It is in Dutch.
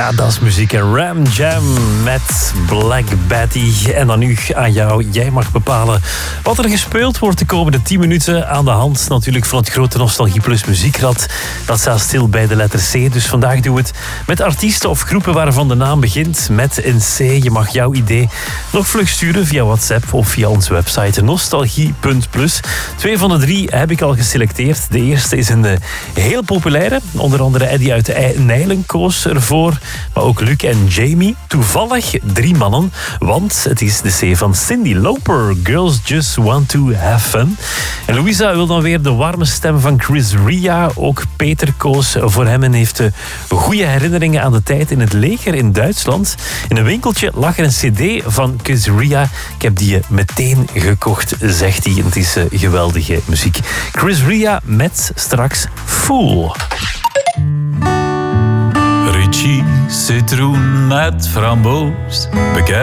Ja, dat is muziek. Ram Jam met Black Betty. En dan nu aan jou. Jij mag bepalen wat er gespeeld wordt de komende 10 minuten. Aan de hand natuurlijk van het grote Nostalgie Plus muziekrad. Dat staat stil bij de letter C. Dus vandaag doen we het met artiesten of groepen waarvan de naam begint met een C. Je mag jouw idee nog vlug sturen via WhatsApp of via onze website nostalgie.plus. 2 van de 3 heb ik al geselecteerd. De eerste is een heel populaire. Onder andere Eddie uit de Nijlen koos ervoor. Maar ook Luc en Jamie. Toevallig 3 mannen. Want het is de C van Cyndi Lauper. Girls Just Want To Have Fun. En Louisa wil dan weer de warme stem van Chris Ria. Ook Peter koos voor hem en heeft goede herinneringen aan de tijd in het leger in Duitsland. In een winkeltje lag er een cd van Chris Ria. Ik heb die meteen gekocht, zegt hij. Het is geweldige muziek. Chris Ria met straks Fool. Ritchie, citroen met framboos. Bekend